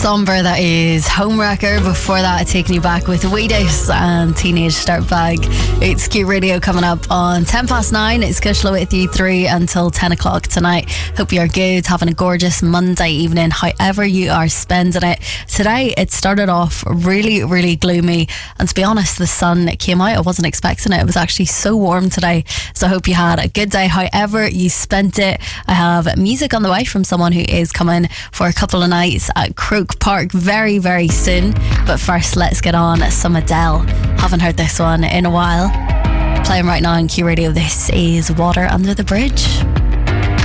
Somber, that is Homewrecker. Before that, Taking You Back with Weedos and Teenage Dirtbag. It's Q Radio coming up on 9:10. It's Kushla with you through until 10 o'clock tonight. Hope you're good, having a gorgeous Monday evening, however you are spending it. Today, it started off really, really gloomy, and to be honest, the sun came out. I wasn't expecting it. It was actually so warm today, so I hope you had a good day, however you spent it. I have music on the way from someone who is coming for a couple of nights at Croke Park very, very soon. But first, let's get on some Adele. Haven't heard this one in a while. Playing right now on Q Radio. This is Water Under the Bridge.